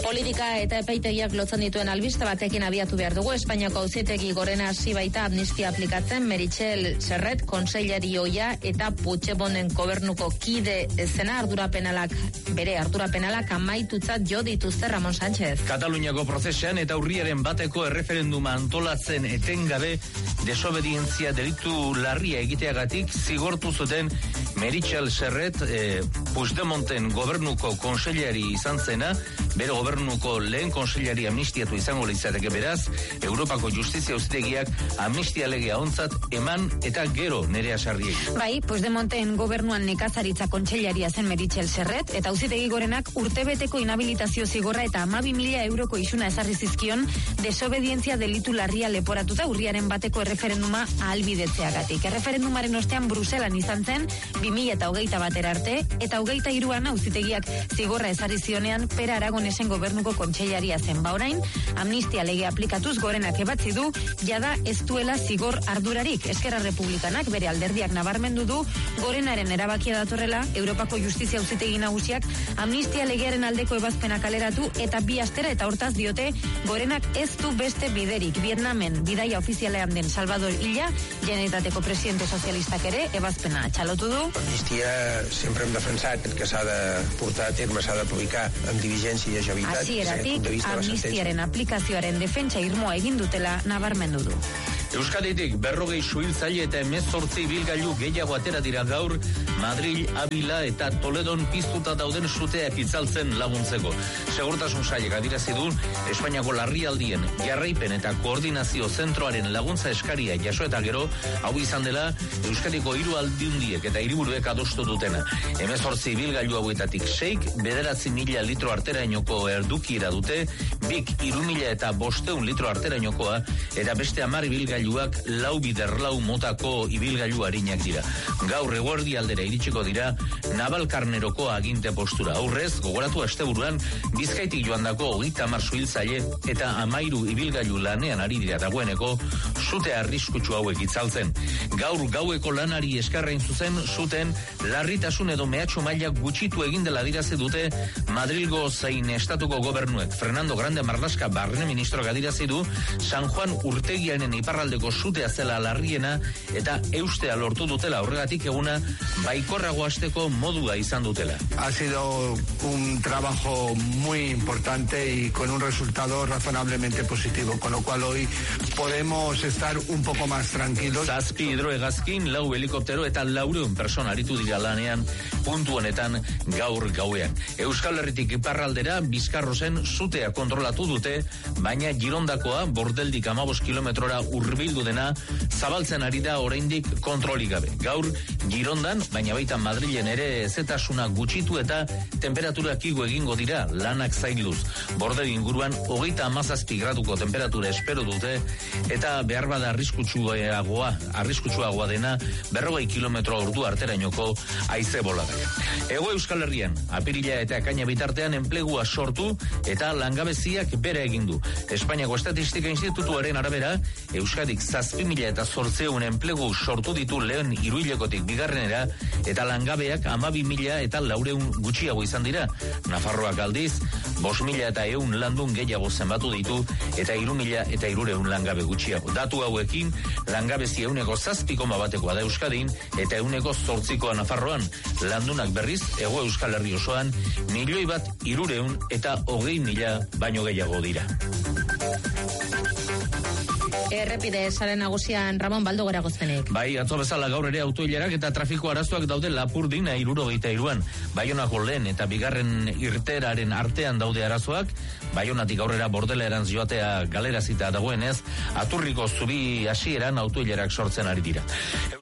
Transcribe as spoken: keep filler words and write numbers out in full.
Politika eta epaitegiak lotzen dituen albiste batekin abiatu behar dugu. Espainiako auzitegi gorena hasi baita amnistia aplikatzen Meritxell Serret kontseilerioia eta Puigdemonten gobernuko kide zena ardura penalak, bere ardura penalak amaitutzat jo dituzte Ramon Sánchez. Kataluniako prozesean eta urriaren bateko erreferenduma antolatzen etengabe desobedientzia delitu larria egiteagatik zigortu zuten Meritxell Serret eh, Puigdemonten gobernuko konseilari izan zena, bere gobernuko lehen konseilari amnistiatu izango litzateke, beraz, Europako Justizia Auzitegiak amnistia legea ontzat eman eta gero Nerea Sarriegi. Bai, Puigdemonten gobernuan nekazaritza kontseilaria zen Meritxell Serret, eta auzitegi gorenak urtebeteko inhabilitazio zigorra eta hamabi mila euroko isuna ezarri zizkion desobedientzia delitu larria leporatuta urriaren bateko erreferenduma ahalbidetzeagatik. Erreferendumaren ostean Bruselan izan zen bi mila hogeita batera arte, eta hogeita hiruan auzitegiak zigorra ezarri zionean Pere Aragonesen gobernuko kontseilaria zen. Ba orain, amnistia lege aplikatuz gorenak ebatzi du jada ez duela zigor ardurarik. Eskerra Republikanak bere alderdiak nabarmendu du gorenaren erabakia datorrela Europako Justizia Auzitegi Nagusiak amnistia legearen aldeko ebazpena kaleratu eta bi astera, eta hortaz diote gorenak ez du beste biderik. Vietnamen bidaia ofizialean den Salvador Illa, Generalitateko presidente sozialistak ere ebazpena txalotu du. Amnistia sempre hem defensat que s'ha de portar a terme, s'ha d'aplicar amb diligència i agilitat. Hasieratik amnistiaren aplikazioaren defentsa irmoa egin dutela nabarmendu du. Euskaditik berrogei suhiltzaile eta hemezortzi ibilgailu gehiago atera dira gaur Madril, Abila eta Toledon piztuta dauden suteak itzaltzen laguntzeko. Segurtasun sailek adierazi du Espainiako larrialdien jarraipen eta koordinazio zentroaren laguntza eskaria jaso eta gero, hau izan dela Euskadiko hiru aldundiek eta hiriburuek adostu dutena. hemezortzi ibilgailu hauetatik seik bederatzi mila litro arterainoko erdukira dute, bik hiru mila eta bosteun litro arterainokoa, eta beste hamar ibilgailuak lau bider lau motako ibilgailu arinak dira. Gaur eguerdi aldera iritsiko dira Navalkarneroko aginte postura. Aurrez, gogoratu asteburuan Bizkaitik joandako hogeita hamar suhiltzaile eta hamairu ibilgailu lanean ari dira dagoeneko sute arriskutsu hauek itzaltzen. Gaur gaueko lanari eskarrain zuzen zuten larritasun edo mehatxu maila gutxitu egin dela adirazi dute Madrilgo zein estatuko gobernuek. Fernando Grande Marlaska barrene ministroak adirazi du San Juan urtegiaren iparraldeko sutea zela larriena eta eustea lortu dutela, horregatik eguna baikorrago hasteko modua izan dutela. Ha sido un trabajo muy importante y con un resultado razonablemente positivo, con lo cual hoy podemos estar un poco más tranquilos. Zazpi hidrohegazkin, lau helikoptero eta laureun persona aritu dira lanean puntu honetan gaur gauean. Euskal Herritik iparraldera Bizkarrozen sutea kontrolatu dute, baina Girondakoa bordeldik hamabost kilometrora hurbildu dena zabaltzen ari da oraindik kontrolik gabe. Gaur Girondan, baina baita Madrilen ere ezetasuna gutxitu eta temperaturak igo egingo dira lanak zailuz. Bordel inguruan hogeita hamazazpi graduko temperatura espero dute eta behar bada arriskutsuagoa, arriskutsuagoa dena berrogei kilometro ordu arterainoko haize boladak. Hego Euskal Herrian, apirila eta ekaina bitartean enplegua sortu eta langabeziak bere egin du. Espainiako Estatistika Institutuaren arabera, Euskadik zazpi mila eta zortzeun enplegu sortu ditu lehen hiruhilekotik bigarrenera eta langabeak hamabi mila eta laureun gutxiago izan dira. Nafarroak aldiz, bost mila eta eun landun gehiago zenbatu ditu eta hiru mila eta hirureun langabe gutxiago. Datu hauekin, langabezi euneko zazpiko batekoa da Euskadin eta euneko zortzikoa Nafarroan. Landunak berriz, Hego Euskal Herri osoan, milioi bat hirureun eta hogei mila baino gehiago dira. Errepide sare nagusian Ramon Baldo gora goztenek. Bai, atzo bezala gaur ere autoilerak eta trafiko arazoak daude Lapurdin hirurogeita hiruan. Baionako lehen eta bigarren irteeraren artean daude arazoak. Baionatik aurrera Bordelerantz joatea galerazita dagoenez, Aturriko zubi hasieran autoilerak sortzen ari dira.